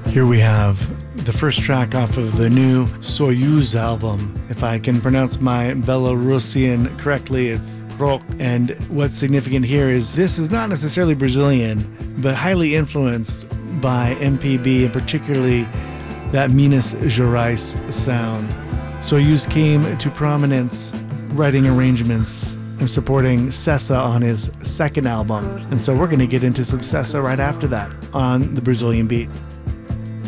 Here we have the first track off of the new Soyuz album. If I can pronounce my Belarusian correctly, it's Rock. And what's significant here is this is not necessarily Brazilian, but highly influenced by MPB, and particularly that Minas Gerais sound. Soyuz came to prominence writing arrangements and supporting Sessa on his second album. And so we're going to get into some Sessa right after that on the Brazilian Beat.